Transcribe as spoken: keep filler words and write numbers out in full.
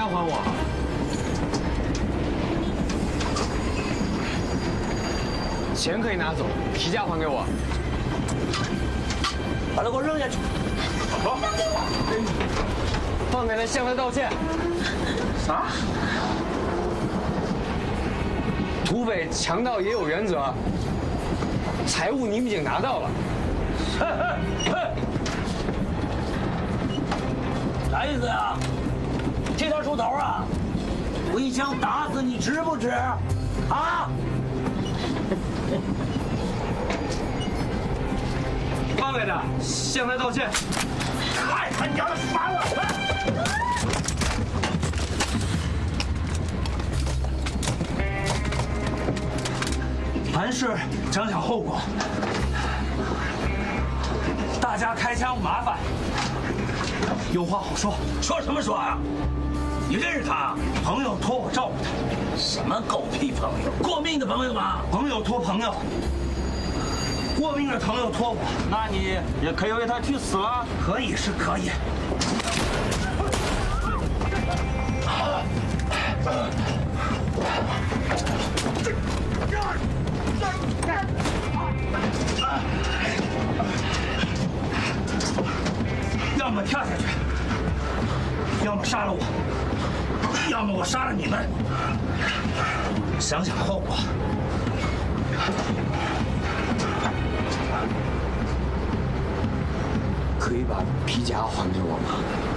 夹还我！钱可以拿走，皮夹还给我。 把他给我扔下去！ 好，放开他，向他道歉。 啥？ 土匪强盗也有原则，财物你们已经拿到了。 嘿嘿嘿！啥意思呀？这点出头啊！我一枪打死你值不值？啊！ 放开他，向他道歉。 太他娘的烦了！凡事想想后果，大家开枪麻烦，有话好说。说什么说啊？你认识他？朋友托我照顾他。什么狗屁朋友？过命的朋友吗？朋友托朋友。过命的朋友托我，那你也可以为他去死了。可以是可以。要么跳下去，要么杀了我，要么我杀了你们。想想后果。 可以把皮夹还给我吗？